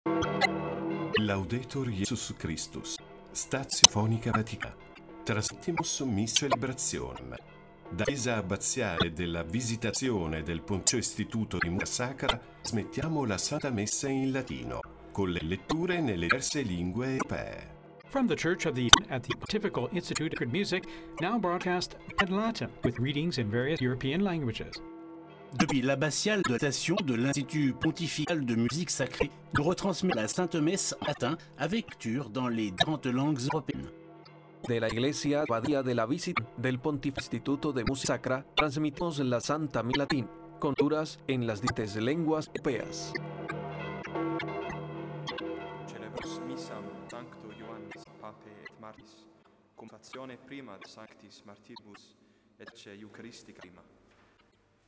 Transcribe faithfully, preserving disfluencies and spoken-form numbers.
Laudetur Jesus Christus. Stazio Fonica Vaticana. Transmittimus Miss Celebrationem. Da chiesa abbaziale della Visitazione del Ponzio Istituto di Musica Sacra smettiamo la Santa Messa in latino, con le letture nelle diverse lingue europee. From the Church of the at the Pontifical Institute of Music, now broadcast in Latin, with readings in various European languages. Depuis l'abbatiale de station de l'Institut pontifical de musique sacrée, nous retransmet la Sainte Messe en latin avec lecture dans les différentes langues européennes. De la Iglesia Abadía de la Visita del Pontificio Instituto de Música Sacra, transmitimos la Santa Misa Latina, con lecturas en las diferentes lenguas europeas. Celebrus missam sancto Ioannis Pape et Martis, cum fazione prima de sanctis martiribus et ce Eucharistica prima.